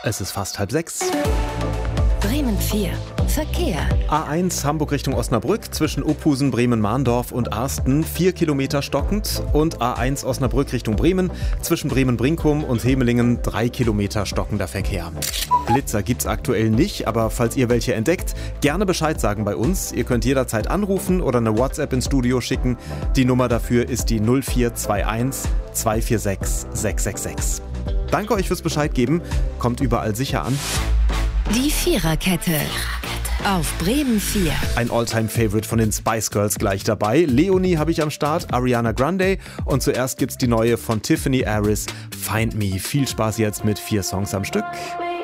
Es ist fast 5:30. Bremen 4. Verkehr. A1 Hamburg Richtung Osnabrück zwischen Ophusen, Bremen-Mahndorf und Arsten 4 Kilometer stockend und A1 Osnabrück Richtung Bremen zwischen Bremen-Brinkum und Hemelingen 3 Kilometer stockender Verkehr. Blitzer gibt's aktuell nicht, aber falls ihr welche entdeckt, gerne Bescheid sagen bei uns. Ihr könnt jederzeit anrufen oder eine WhatsApp ins Studio schicken. Die Nummer dafür ist die 0421 246 666. Danke euch fürs Bescheid geben. Kommt überall sicher an. Die Viererkette. Auf Bremen 4. Ein Alltime-Favorite von den Spice Girls gleich dabei. Leonie habe ich am Start, Ariana Grande und zuerst gibt's die neue von Tiffany Harris, Find Me. Viel Spaß jetzt mit 4 Songs am Stück.